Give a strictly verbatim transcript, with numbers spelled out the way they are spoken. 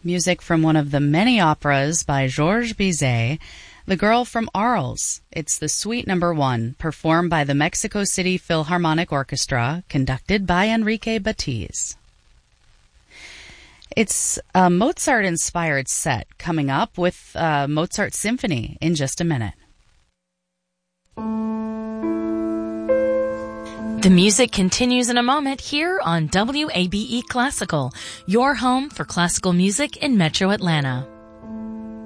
Music from one of the many operas by Georges Bizet, The Girl from Arles. It's the Suite Number One, performed by the Mexico City Philharmonic Orchestra, conducted by Enrique Batiz. It's a Mozart-inspired set coming up with a Mozart Symphony in just a minute. The music continues in a moment here on W A B E Classical, your home for classical music in Metro Atlanta.